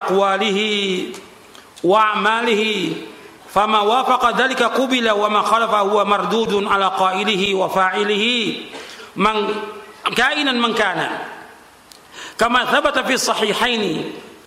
أقواله وأعماله فما وافق ذلك قبل وما خالف هو مردود على قائله وفاعله من كائنا من كان كما ثبت في الصحيحين